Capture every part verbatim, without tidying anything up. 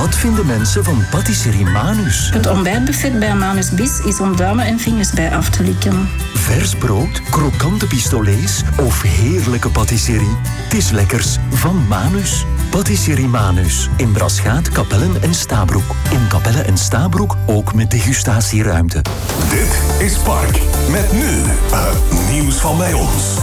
Wat vinden mensen van patisserie Manus? Het ontbijtbuffet bij Manus Bis is om duimen en vingers bij af te likken. Vers brood, krokante pistolets of heerlijke patisserie? Het is lekkers van Manus. Patisserie Manus. In Braschaat, Kapellen en Stabroek. In Kapellen en Stabroek ook met degustatieruimte. Dit is Park. Met nu het nieuws van bij ons.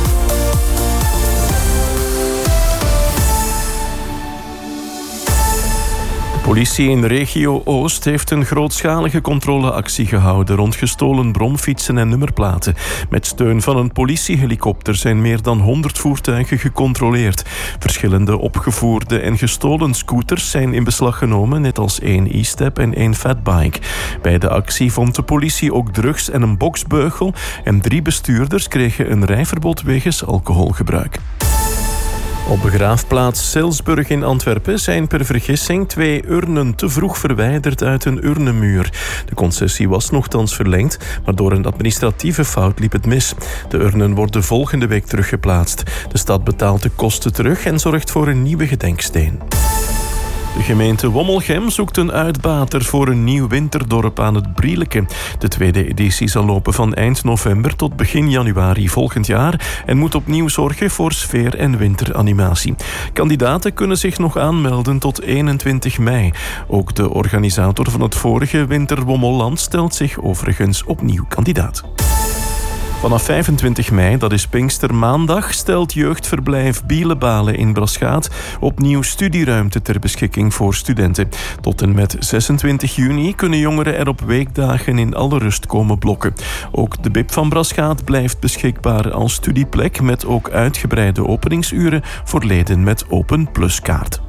De politie in de regio Oost heeft een grootschalige controleactie gehouden rond gestolen bromfietsen en nummerplaten. Met steun van een politiehelikopter zijn meer dan honderd voertuigen gecontroleerd. Verschillende opgevoerde en gestolen scooters zijn in beslag genomen, net als één e-step en één fatbike. Bij de actie vond de politie ook drugs en een boksbeugel en drie bestuurders kregen een rijverbod wegens alcoholgebruik. Op begraafplaats Silsburg in Antwerpen zijn per vergissing twee urnen te vroeg verwijderd uit een urnenmuur. De concessie was nochtans verlengd, maar door een administratieve fout liep het mis. De urnen worden volgende week teruggeplaatst. De stad betaalt de kosten terug en zorgt voor een nieuwe gedenksteen. De gemeente Wommelgem zoekt een uitbater voor een nieuw winterdorp aan het Brieleke. De tweede editie zal lopen van eind november tot begin januari volgend jaar en moet opnieuw zorgen voor sfeer- en winteranimatie. Kandidaten kunnen zich nog aanmelden tot eenentwintig mei. Ook de organisator van het vorige Winterwommelland stelt zich overigens opnieuw kandidaat. Vanaf vijfentwintig mei, dat is Pinkstermaandag, stelt jeugdverblijf Bielenbalen in Braschaat opnieuw studieruimte ter beschikking voor studenten. Tot en met zesentwintig juni kunnen jongeren er op weekdagen in alle rust komen blokken. Ook de B I P van Braschaat blijft beschikbaar als studieplek met ook uitgebreide openingsuren voor leden met Open Plus kaart.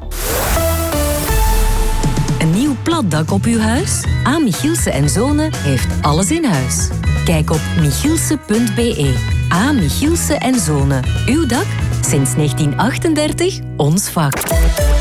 Een nieuw platdak op uw huis? A. Michielse en Zonen heeft alles in huis. Kijk op michielse punt b e. A. Michielse en Zonen. Uw dak? Sinds negentien achtendertig ons vak.